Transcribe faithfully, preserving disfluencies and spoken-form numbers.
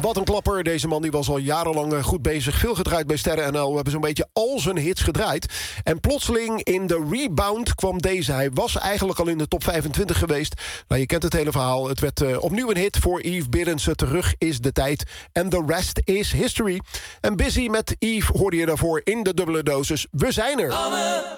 Wat een klapper. Deze man die was al jarenlang eh, goed bezig. Veel gedraaid bij Sterren N L. We hebben zo'n beetje al zijn hits gedraaid. En plotseling in de rebound kwam deze. Hij was eigenlijk al in de top vijfentwintig geweest. Nou, je kent het hele verhaal. Het werd uh, opnieuw een hit voor Yves Berendsen. Terug is de tijd. En the rest is history. En Busy met Yves hoorde je daarvoor in de dubbele dosis. We zijn er.